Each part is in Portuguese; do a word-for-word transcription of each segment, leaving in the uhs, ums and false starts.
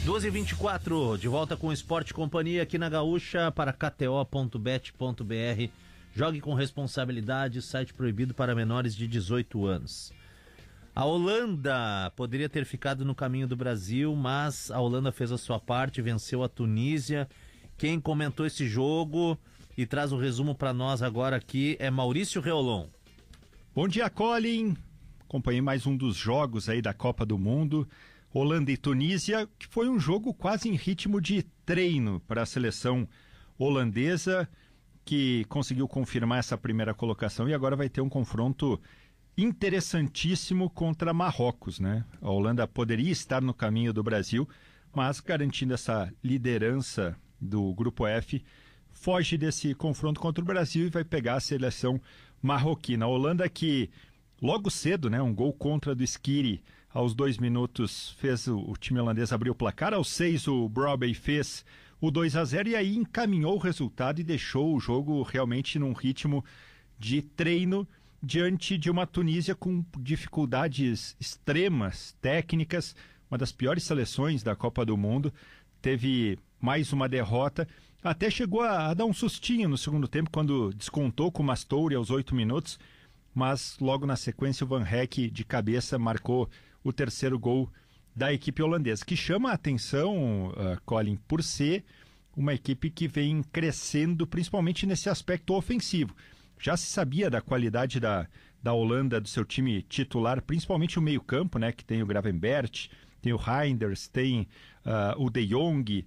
doze e vinte e quatro, de volta com o Esporte Companhia aqui na Gaúcha para K T O ponto bet ponto B R. Jogue com responsabilidade, site proibido para menores de dezoito anos. A Holanda poderia ter ficado no caminho do Brasil, mas a Holanda fez a sua parte, venceu a Tunísia. Quem comentou esse jogo e traz o resumo para nós agora aqui é Maurício Reolon. Bom dia, Colin. Acompanhei mais um dos jogos aí da Copa do Mundo. Holanda e Tunísia, que foi um jogo quase em ritmo de treino para a seleção holandesa, que conseguiu confirmar essa primeira colocação e agora vai ter um confronto interessantíssimo contra Marrocos, né? A Holanda poderia estar no caminho do Brasil, mas garantindo essa liderança do Grupo F, foge desse confronto contra o Brasil e vai pegar a seleção marroquina. A Holanda que logo cedo, né, um gol contra do Skiri aos dois minutos fez o, o time holandês abrir o placar, aos seis o Brobbey fez o dois a zero e aí encaminhou o resultado e deixou o jogo realmente num ritmo de treino diante de uma Tunísia com dificuldades extremas, técnicas, uma das piores seleções da Copa do Mundo, teve mais uma derrota, até chegou a, a dar um sustinho no segundo tempo quando descontou com o Mastouri aos oito minutos, mas logo na sequência o Van Heck de cabeça marcou o terceiro gol da equipe holandesa, que chama a atenção, uh, Colin, por ser uma equipe que vem crescendo principalmente nesse aspecto ofensivo. Já se sabia da qualidade da, da Holanda, do seu time titular, principalmente o meio-campo, né, que tem o Gravenberch, tem o Reinders, tem uh, o De Jong,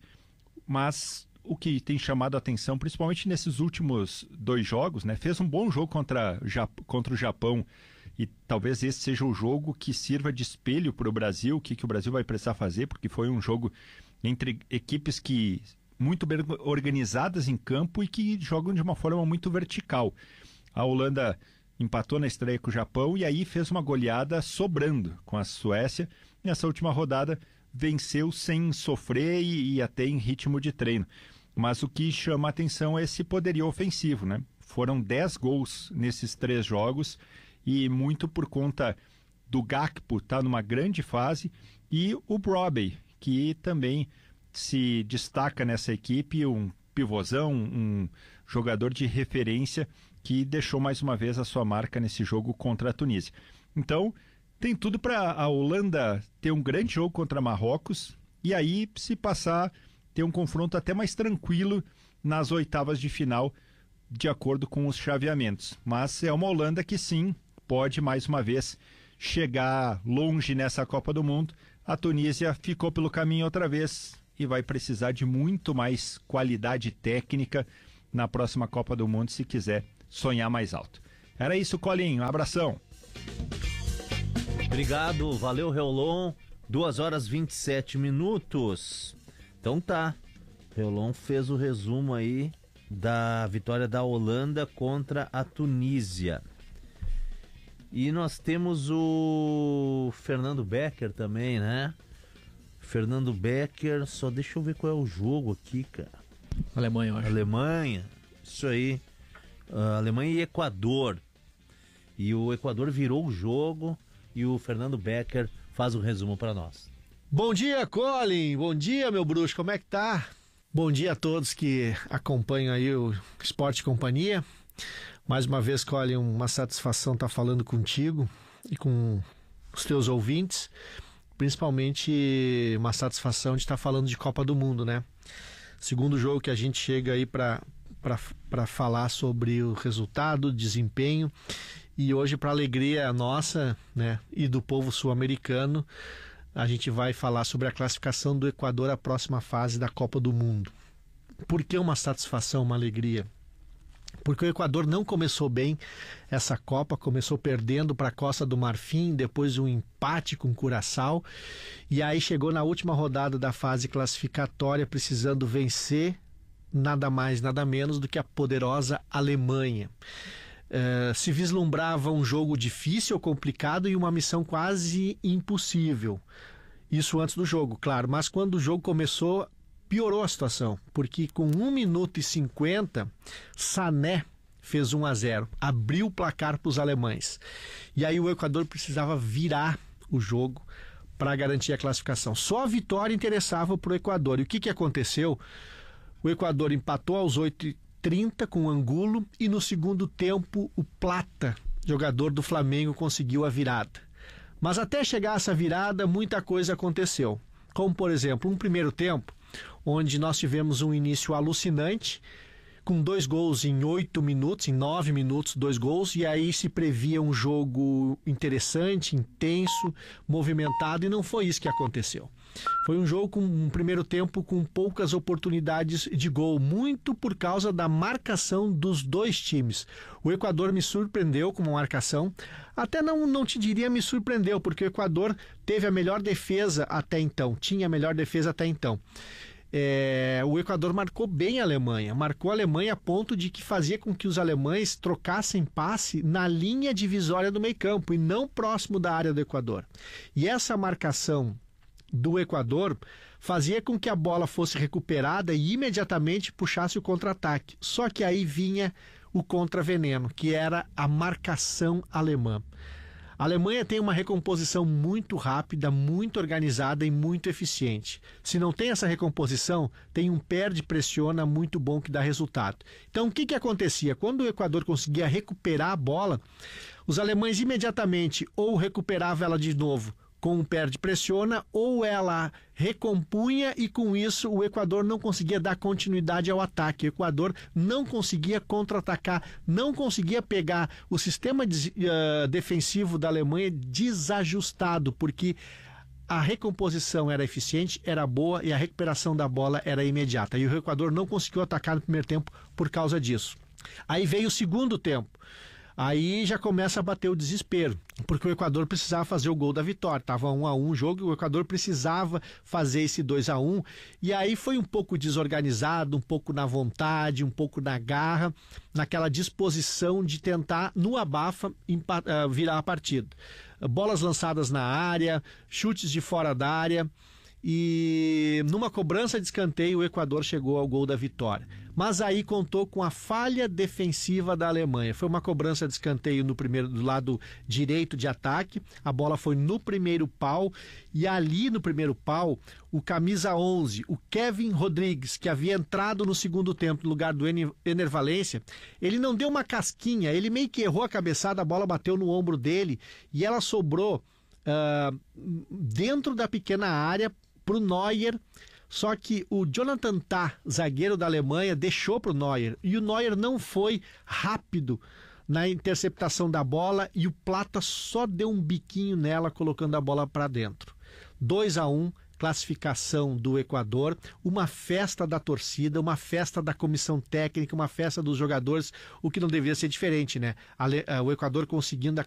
mas o que tem chamado a atenção, principalmente nesses últimos dois jogos, né, fez um bom jogo contra, contra o Japão e talvez esse seja o jogo que sirva de espelho para o Brasil, o que, que o Brasil vai precisar fazer, porque foi um jogo entre equipes que muito bem organizadas em campo e que jogam de uma forma muito vertical. A Holanda empatou na estreia com o Japão e aí fez uma goleada sobrando com a Suécia. Nessa última rodada venceu sem sofrer e, e até em ritmo de treino. Mas o que chama a atenção é esse poderio ofensivo, né? Foram dez gols nesses três jogos e muito por conta do Gakpo estar numa grande fase e o Brobbey, que também se destaca nessa equipe, um pivôzão, um jogador de referência que deixou mais uma vez a sua marca nesse jogo contra a Tunísia. Então, tem tudo para a Holanda ter um grande jogo contra Marrocos e aí, se passar, ter um confronto até mais tranquilo nas oitavas de final, de acordo com os chaveamentos. Mas é uma Holanda que sim, pode mais uma vez chegar longe nessa Copa do Mundo. A Tunísia ficou pelo caminho outra vez e vai precisar de muito mais qualidade técnica na próxima Copa do Mundo se quiser sonhar mais alto. Era isso, Colin. Um abração. Obrigado, valeu, Reolon. duas horas e vinte e sete minutos. Então tá, Reolon fez o resumo aí da vitória da Holanda contra a Tunísia. E nós temos o Fernando Becker também, né? Fernando Becker, só deixa eu ver qual é o jogo aqui, cara. Alemanha, eu acho. Alemanha, isso aí. Uh, Alemanha e Equador. E o Equador virou o jogo e o Fernando Becker faz o resumo para nós. Bom dia, Colin. Bom dia, meu bruxo. Como é que tá? Bom dia a todos que acompanham aí o Esporte Companhia. Mais uma vez, Colin, uma satisfação estar falando contigo e com os teus ouvintes. Principalmente uma satisfação de estar falando de Copa do Mundo, né? Segundo jogo que a gente chega aí para para falar sobre o resultado, desempenho, e hoje, para alegria nossa, né, e do povo sul-americano, a gente vai falar sobre a classificação do Equador à próxima fase da Copa do Mundo. Por que uma satisfação, uma alegria? Porque o Equador não começou bem essa Copa, começou perdendo para a Costa do Marfim, depois um empate com Curaçao, e aí chegou na última rodada da fase classificatória precisando vencer nada mais, nada menos do que a poderosa Alemanha. Uh, se vislumbrava um jogo difícil, complicado e uma missão quase impossível. Isso antes do jogo, claro, mas quando o jogo começou, piorou a situação, porque com um minuto e cinquenta, Sané fez um a zero, abriu o placar para os alemães. E aí o Equador precisava virar o jogo para garantir a classificação. Só a vitória interessava para o Equador. E o que, que aconteceu? O Equador empatou aos oito e trinta com o Angulo e no segundo tempo o Plata, jogador do Flamengo, conseguiu a virada. Mas até chegar a essa virada, muita coisa aconteceu. Como, por exemplo, um primeiro tempo, onde nós tivemos um início alucinante, com dois gols em oito minutos, em nove minutos, dois gols, e aí se previa um jogo interessante, intenso, movimentado, e não foi isso que aconteceu. Foi um jogo com um primeiro tempo com poucas oportunidades de gol, muito por causa da marcação dos dois times. O Equador me surpreendeu com uma marcação, até não, não te diria me surpreendeu, porque o Equador teve a melhor defesa até então, tinha a melhor defesa até então. É, o Equador marcou bem a Alemanha, marcou a Alemanha a ponto de que fazia com que os alemães trocassem passe na linha divisória do meio campo e não próximo da área do Equador. E essa marcação do Equador fazia com que a bola fosse recuperada e imediatamente puxasse o contra-ataque. Só que aí vinha o contraveneno, que era a marcação alemã. A Alemanha tem uma recomposição muito rápida, muito organizada e muito eficiente. Se não tem essa recomposição, tem um perde-pressiona muito bom que dá resultado. Então, o que, que acontecia? Quando o Equador conseguia recuperar a bola, os alemães imediatamente ou recuperavam ela de novo com um perde-pressiona, ou ela recompunha e com isso o Equador não conseguia dar continuidade ao ataque. O Equador não conseguia contra-atacar, não conseguia pegar o sistema de, uh, defensivo da Alemanha desajustado, porque a recomposição era eficiente, era boa e a recuperação da bola era imediata. E o Equador não conseguiu atacar no primeiro tempo por causa disso. Aí veio o segundo tempo. Aí já começa a bater o desespero, porque o Equador precisava fazer o gol da vitória. Estava um a um o jogo e o Equador precisava fazer esse dois a um. E aí foi um pouco desorganizado, um pouco na vontade, um pouco na garra, naquela disposição de tentar, no abafa, virar a partida. Bolas lançadas na área, chutes de fora da área. E numa cobrança de escanteio o Equador chegou ao gol da vitória. Mas aí contou com a falha defensiva da Alemanha. Foi uma cobrança de escanteio no primeiro, do lado direito de ataque. A bola foi no primeiro pau e ali no primeiro pau o camisa onze, o Kevin Rodrigues, que havia entrado no segundo tempo no lugar do Ener Valencia, ele não deu uma casquinha, ele meio que errou a cabeçada, a bola bateu no ombro dele e ela sobrou uh, dentro da pequena área para o Neuer, só que o Jonathan Tah, zagueiro da Alemanha, deixou para o Neuer, e o Neuer não foi rápido na interceptação da bola e o Plata só deu um biquinho nela, colocando a bola para dentro. dois a um, classificação do Equador, uma festa da torcida, uma festa da comissão técnica, uma festa dos jogadores, o que não deveria ser diferente, né? O Equador conseguindo a